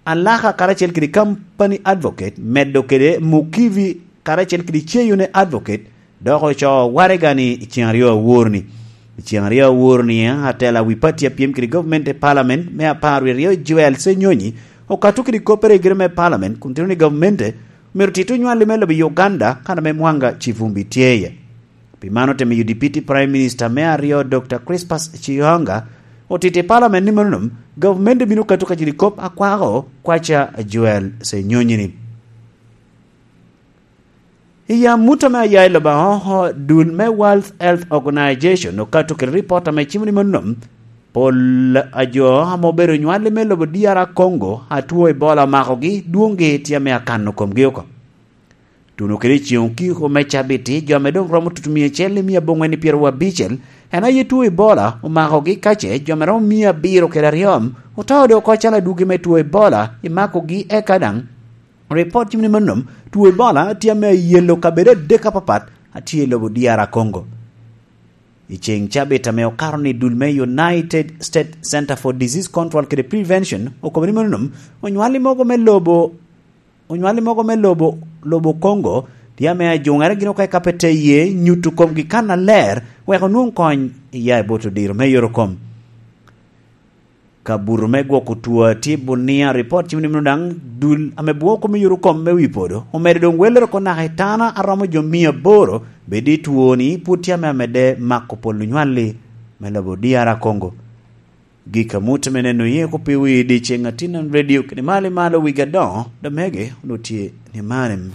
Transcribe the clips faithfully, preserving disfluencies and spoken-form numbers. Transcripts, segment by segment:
Alaka karachel kidi company advocate meddo kede Mukivi karachel kidi cheyune advocate doko cho waregani chiangrio wurni chiangrio wurni hatela wipati ya P M kidi government parliament me aparwe rio Joel Senyonyi okatu kidi kopere girme parliament kuntiruni government merutitu nywali melo bi Uganda kana me mwanga chivumbi tieye pimano teme yu deputy prime minister me ario Doctor Crispus Chihanga otite parliament ni monum government binu katuka jirikop akwaro kwacha Joel Senyonyi ni iya mutama ya iloba ho dul me World Health Organization okatuka report ame chimuni monum pol ajo hamobero nywali melo bo D R Congo hatuo Ebola makogi duonge tia me akano komgeoko tuno kere chionki ko mechabiti jo medong romo tutumie chele mia bongweni piero wa bichel ena yetu Ebola umakogi kache jo merom mia biro kerariom utawde ko chala dugi metu Ebola imakogi ekadang report chimni manum tu Ebola tia me yelo kabere deka papat ati lo D R Congo icheng chabeta me okarni dulme United States Center for Disease Control kede prevention okomni manum onywali mogo melobo onywali mogo melobo lobo Congo dia me ajungare gino kai kapete ye nyutu kom gi kana ler we konun kon ya boto dir me yorokom kabur me go kutua tibunia report chimni mnudang dul amebuo ko me yorokom me wipodo o mere don welero ko na hetana aramo jomia boro bedi tuoni putia me mede makopol nywali me lobo D R Congo gika mutu meneno ye ko piwi di chengatina radio ni mali malo wigadon da mege notie ni manem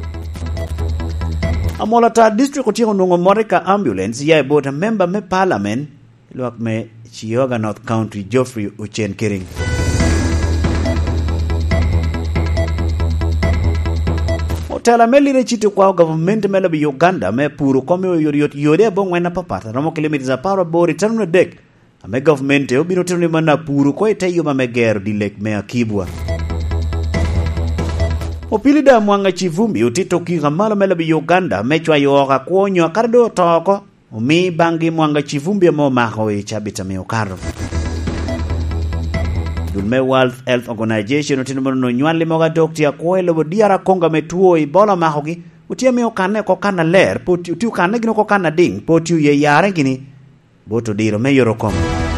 amola ta district otiko nungo moreka ambulance ya bota member me parliament luak me Chioga North County Geoffrey Ochen Kering Otela meli rechite kwa government melo bi Uganda me puru kome yoriot yode bongwena papata ramo kilometers aparo bori tanu dek ame government e obino tenu mana puru ko itayo mameger dilek me akibwa opilida mwanga chivumbi utito kigamalo melo bi Uganda mechwa yoga kwonyo kardo toko umi bangi mwanga chivumbi mo maho e chabita me okaro dulme World Health Organization utino no nywali moga doctor ko elo D R Congo metuo Ebola mahogi utia me okane ko kana ler poti utiu kana gino ko kana ding poti ye yare gini boto diro me yorokom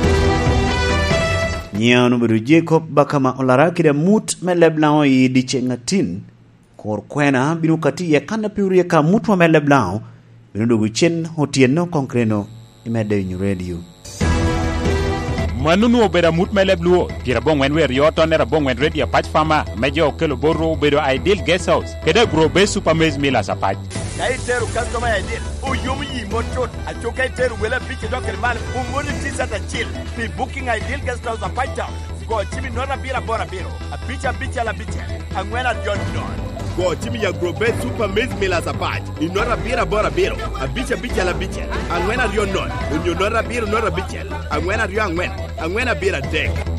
Nyano beru Jacob bakama olaraki de mut me leblanc yi di chengatin kor kwena binu kati ye kana piuri ka mut me leblanc binu dogu chen hotieno konkreno imede nyu radio Manunu obera mut me lebluo tira bongwen wer yoto nera bongwen radio patch fama mejo kelo borro bedo ideal guest house kede grobe supermez mila sapaj Kaiteru customer ideal o yomu yi motot a chokaiteru wela biche dokel mal umoni tisata chill be booking ideal guest house a patch town go chimi nora bira bora biro a bicha bicha la bicha angwena john don go chimi ya grobe supermez mila sapaj ni nora bira bora biro a bicha bicha la bicha angwena rio non unyo nora biro nora bicha angwena rio angwena angwena bira deck